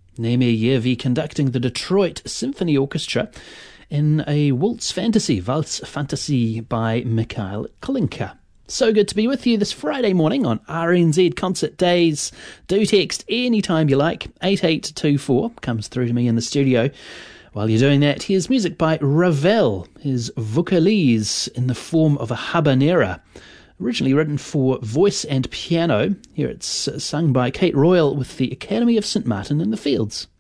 Naime Järvi conducting the Detroit Symphony Orchestra in a Waltz Fantasy by Mikhail Klinka. So good to be with you this Friday morning on RNZ Concert Days. Do text anytime you like. 8824 comes through to me in the studio. While you're doing that, here's music by Ravel, his Vocalise in the form of a habanera. Originally written for voice and piano. Here it's sung by Kate Royal with the Academy of St. Martin in the Fields.